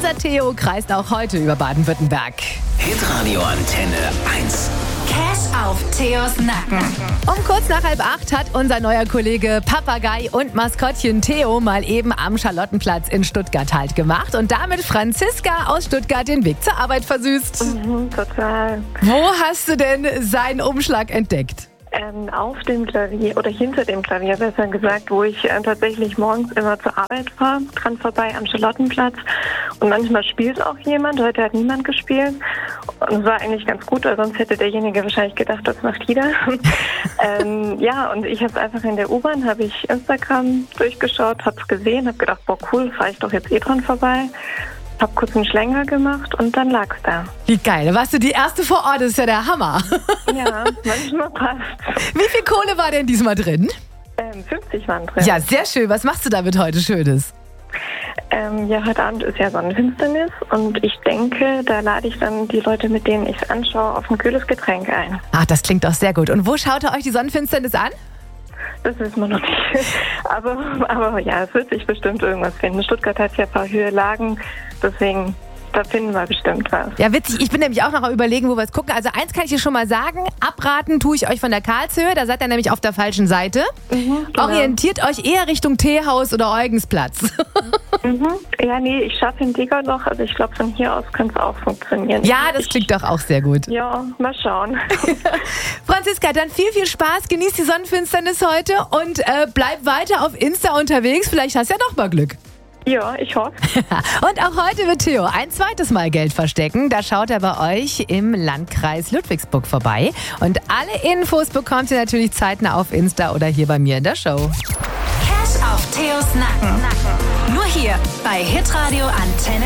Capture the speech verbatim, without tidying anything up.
Unser Theo kreist auch heute über Baden-Württemberg. Hitradio Antenne eins. Cash auf Theos Nacken. Um kurz nach halb acht hat unser neuer Kollege Papagei und Maskottchen Theo mal eben am Charlottenplatz in Stuttgart Halt gemacht und damit Franziska aus Stuttgart den Weg zur Arbeit versüßt. Mhm, total. Wo hast du denn seinen Umschlag entdeckt? Ähm, auf dem Klavier oder hinter dem Klavier, besser gesagt, wo ich äh, tatsächlich morgens immer zur Arbeit fahre, dran vorbei am Charlottenplatz. Und manchmal spielt auch jemand. Heute hat niemand gespielt. Und es war eigentlich ganz gut, weil sonst hätte derjenige wahrscheinlich gedacht, das macht jeder. ähm, ja, und ich habe einfach in der U-Bahn, habe ich Instagram durchgeschaut, habe es gesehen, habe gedacht, boah cool, fahre ich doch jetzt eh dran vorbei. Hab kurz einen Schlenker gemacht und dann lag's da. Wie geil, warst du die erste vor Ort, das ist ja der Hammer. Ja, manchmal passt. Wie viel Kohle war denn diesmal drin? Ähm, fünfzig waren drin. Ja, sehr schön. Was machst du damit heute Schönes? Ähm, ja, heute Abend ist ja Sonnenfinsternis und ich denke, da lade ich dann die Leute, mit denen ich es anschaue, auf ein kühles Getränk ein. Ach, das klingt doch sehr gut. Und wo schaut ihr euch die Sonnenfinsternis an? Das wissen wir noch nicht. Aber, aber ja, es wird sich bestimmt irgendwas finden. Stuttgart hat ja ein paar Höhenlagen, deswegen, da finden wir bestimmt was. Ja, witzig. Ich bin nämlich auch noch am Überlegen, wo wir es gucken. Also eins kann ich dir schon mal sagen, abraten tue ich euch von der Karlshöhe. Da seid ihr nämlich auf der falschen Seite. Mhm, genau. Orientiert euch eher Richtung Teehaus oder Eugensplatz. Mhm. Ja, nee, ich schaffe den Digger noch. Also ich glaube, von hier aus könnte es auch funktionieren. Ja, das klingt doch auch sehr gut. Ja, mal schauen. Franziska, dann viel, viel Spaß. Genieß die Sonnenfinsternis heute und äh, bleib weiter auf Insta unterwegs. Vielleicht hast du ja doch mal Glück. Ja, ich hoffe. Und auch heute wird Theo ein zweites Mal Geld verstecken. Da schaut er bei euch im Landkreis Ludwigsburg vorbei. Und alle Infos bekommt ihr natürlich zeitnah auf Insta oder hier bei mir in der Show. Cash auf Theos Nacken. Nur hier bei Hitradio Antenne.